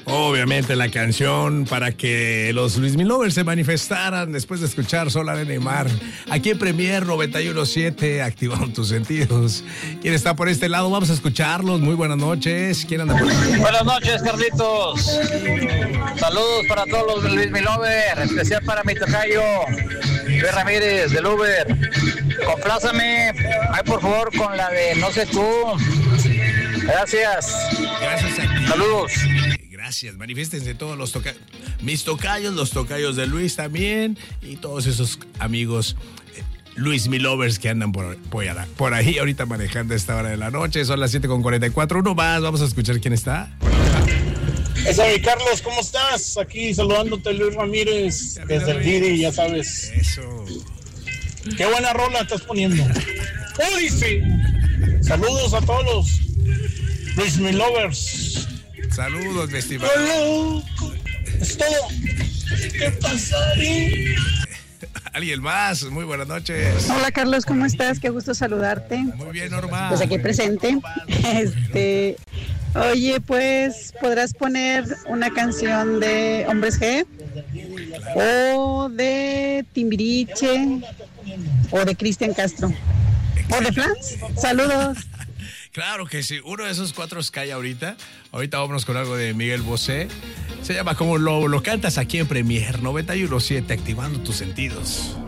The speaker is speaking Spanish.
Obviamente la canción para que los Luis Mi Lovers se manifestaran después de escuchar Sol, Arena y Mar. Aquí en Premier 91.7, activaron tus sentidos. ¿Quién está por este lado? Vamos a escucharlos. Muy buenas noches. ¿Quién anda por aquí? Buenas noches, Carlitos. Saludos para todos los Luis Mi Lovers, especial para mi tocayo Luis Ramírez del Uber. Complázame, ay, por favor, con la de No sé tú. Gracias. Gracias a ti. Saludos. Gracias, manifiéstense todos los mis tocayos, los tocayos de Luis también y todos esos amigos Luis Mi Lovers que andan por ahí ahorita manejando a esta hora de la noche. Son las 7:44. Uno más, vamos a escuchar quién está. Esa mi Carlos, ¿cómo estás? Aquí saludándote, Luis Ramírez, desde el Didi, ya sabes. Eso. Qué buena rola estás poniendo. ¡Uy, sí! Saludos a todos los Luis Mi Lovers. Saludos, mi estimado. Loco, es todo. ¿Qué pasaría? Alguien más, muy buenas noches. Hola Carlos, ¿cómo estás? Qué gusto saludarte. Muy bien, Norma. Pues aquí presente. Oye, pues podrás poner una canción de Hombres G o de Timbiriche o de Cristian Castro o de Flans. Saludos. Claro que sí, uno de esos cuatro cae ahorita. Ahorita vámonos con algo de Miguel Bosé. Se llama Como lo cantas aquí en Premier 91.7, activando tus sentidos.